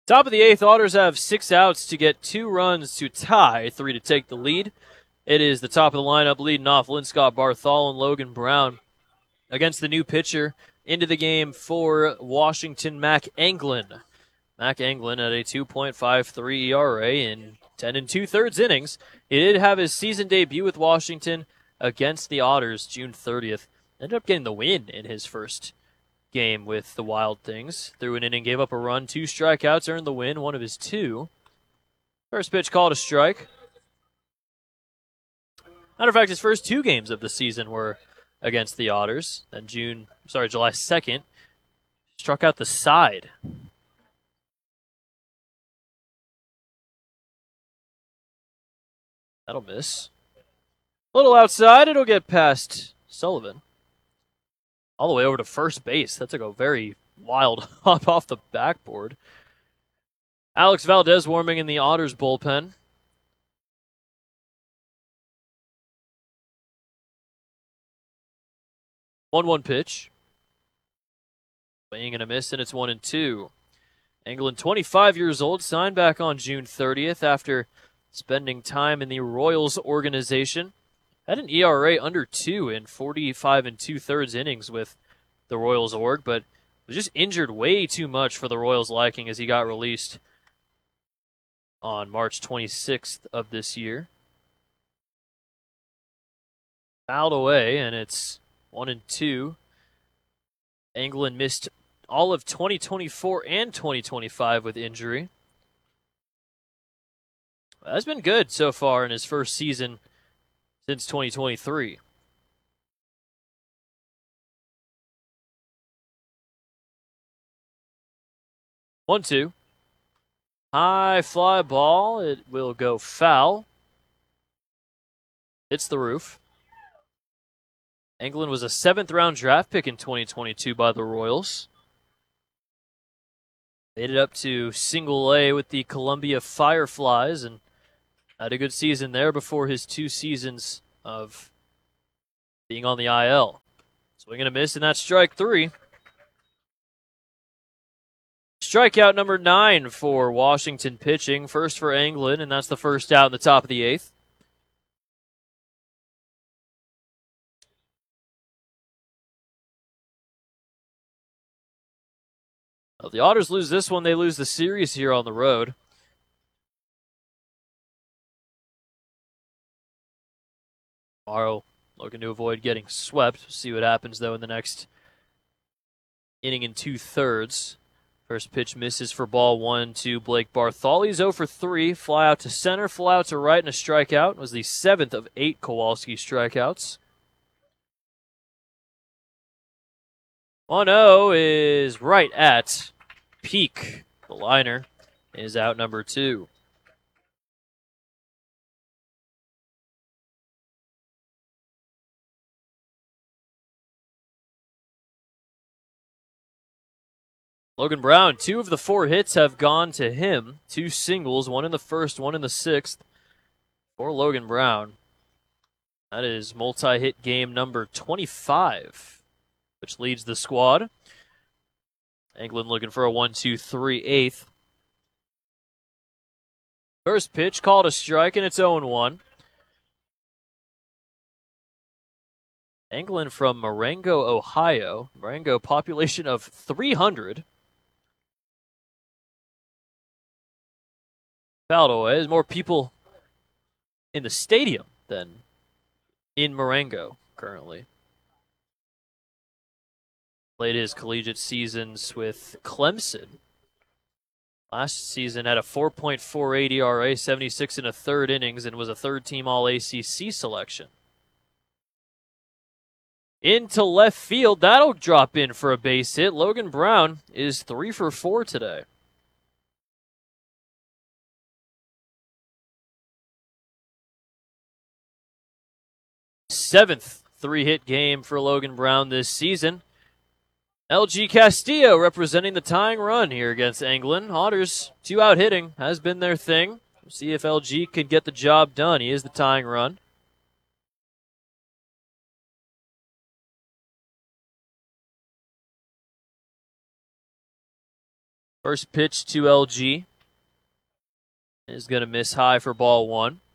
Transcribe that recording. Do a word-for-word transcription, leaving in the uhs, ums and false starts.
Top of the eighth, Otters have six outs to get two runs to tie, three to take the lead. It is the top of the lineup leading off Linscott Barthol and Logan Brown against the new pitcher into the game for Washington, Mac Anglin. Mac Anglin at a two point five three E R A in ten and two-thirds innings. He did have his season debut with Washington against the Otters June thirtieth. Ended up getting the win in his first game with the Wild Things. Threw an inning, gave up a run, two strikeouts, earned the win, one of his two. First pitch called a strike. Matter of fact, his first two games of the season were against the Otters. Then June, sorry, July second, struck out the side. That'll miss. A little outside, it'll get past Sullivan. All the way over to first base. That took a very wild hop off the backboard. Alex Valdez warming in the Otters bullpen. one one pitch. Swing and a miss, and it's one and two. Anglin, twenty-five years old, signed back on June thirtieth after spending time in the Royals organization. Had an E R A under two in forty-five and two-thirds innings with the Royals org, but was just injured way too much for the Royals' liking as he got released on March twenty-sixth of this year. Fouled away, and it's one and two. Anglin missed all of twenty twenty-four and twenty twenty-five with injury. That's been good so far in his first season since twenty twenty-three. one two. High fly ball. It will go foul. Hits the roof. Anglin was a seventh round draft pick in twenty twenty-two by the Royals. Made it up to single A with the Columbia Fireflies and had a good season there before his two seasons of being on the I L. Swing and a miss, and that's strike three. Strikeout number nine for Washington pitching. First for Anglin, and that's the first out in the top of the eighth. Well, if the Otters lose this one, they lose the series here on the road. Tomorrow, looking to avoid getting swept. See what happens, though, in the next inning and two-thirds. First pitch misses for ball one to Blake Barthol. He's oh for three. Fly out to center, fly out to right, and a strikeout. It was the seventh of eight Kowalski strikeouts. one oh is right at peak. The liner is out number two. Logan Brown, two of the four hits have gone to him. Two singles, one in the first, one in the sixth for Logan Brown. That is multi-hit game number twenty-five, which leads the squad. Anglin looking for a one two three eighth. First pitch called a strike, and it's oh one. Anglin from Marengo, Ohio. Marengo, population of three hundred. Fouled away. There's more people in the stadium than in Marengo currently. Played his collegiate seasons with Clemson. Last season had a four point four eight E R A, seventy-six and a third innings, and was a third-team All A C C selection. Into left field, that'll drop in for a base hit. Logan Brown is three for four today. Seventh three-hit game for Logan Brown this season. L G Castillo representing the tying run here against Anglin. Otters, two-out hitting has been their thing. We'll see if L G can get the job done. He is the tying run. First pitch to L G is going to miss high for ball one.